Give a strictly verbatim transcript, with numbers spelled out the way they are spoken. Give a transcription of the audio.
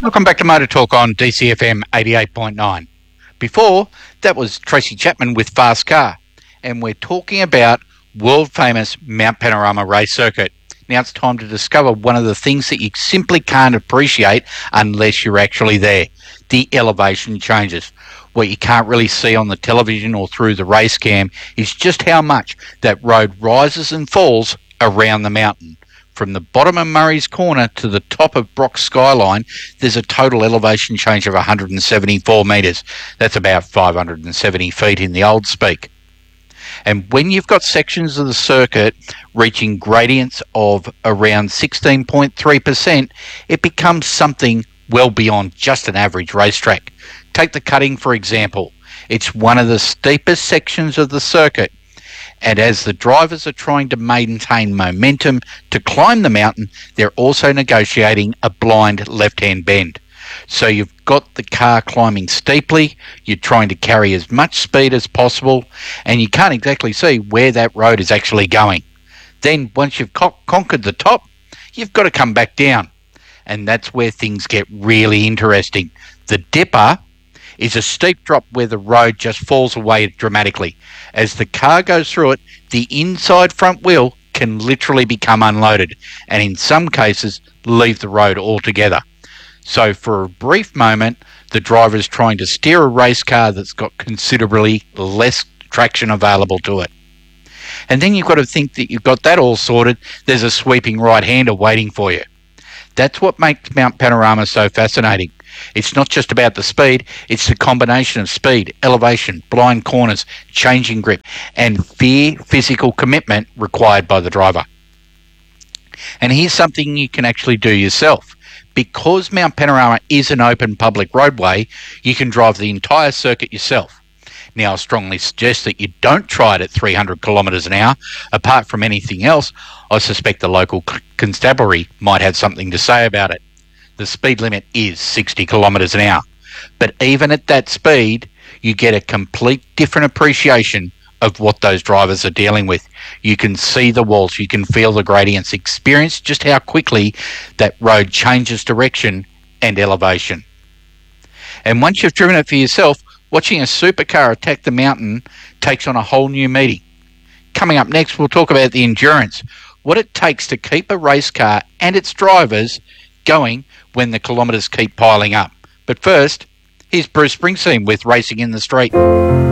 Welcome back to Motor Talk on D C F M eighty-eight point nine. Before, that was Tracy Chapman with Fast Car, and we're talking about world-famous Mount Panorama Race Circuit. Now it's time to discover one of the things that you simply can't appreciate unless you're actually there, the elevation changes. What you can't really see on the television or through the race cam is just how much that road rises and falls around the mountain. From the bottom of Murray's Corner to the top of Brock's Skyline, there's a total elevation change of one hundred seventy-four metres. That's about five hundred seventy feet in the old speak. And when you've got sections of the circuit reaching gradients of around sixteen point three percent, it becomes something well beyond just an average racetrack. Take the cutting, for example. It's one of the steepest sections of the circuit. And as the drivers are trying to maintain momentum to climb the mountain, they're also negotiating a blind left-hand bend. So you've got the car climbing steeply, you're trying to carry as much speed as possible, and you can't exactly see where that road is actually going. Then once you've co- conquered the top, you've got to come back down. And that's where things get really interesting. The dipper is a steep drop where the road just falls away dramatically. As the car goes through it, the inside front wheel can literally become unloaded, and in some cases leave the road altogether. So for a brief moment, the driver is trying to steer a race car that's got considerably less traction available to it. And then you've got to think that you've got that all sorted, there's a sweeping right-hander waiting for you. That's what makes Mount Panorama so fascinating. It's not just about the speed, it's the combination of speed, elevation, blind corners, changing grip, and fear physical commitment required by the driver. And here's something you can actually do yourself. Because Mount Panorama is an open public roadway, you can drive the entire circuit yourself. Now, I strongly suggest that you don't try it at three hundred kilometres an hour. Apart from anything else, I suspect the local constabulary might have something to say about it. The speed limit is sixty kilometres an hour. But even at that speed, you get a complete different appreciation of what those drivers are dealing with. You can see the walls, you can feel the gradients, experience just how quickly that road changes direction and elevation. And once you've driven it for yourself, watching a supercar attack the mountain takes on a whole new meaning. Coming up next, we'll talk about the endurance, what it takes to keep a race car and its drivers going when the kilometres keep piling up. But first, here's Bruce Springsteen with Racing in the Street.